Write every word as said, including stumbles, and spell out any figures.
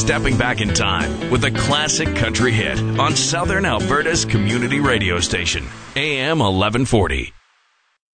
stepping back in time with a classic country hit on Southern Alberta's community radio station, A M eleven forty.